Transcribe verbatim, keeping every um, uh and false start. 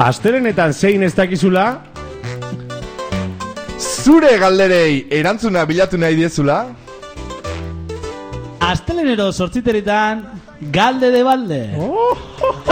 Astelenetan zein ez dakizula? Zure galderei erantzuna bilatu nahi diezula? Astelenero sortziteretan galde de balde. Oh!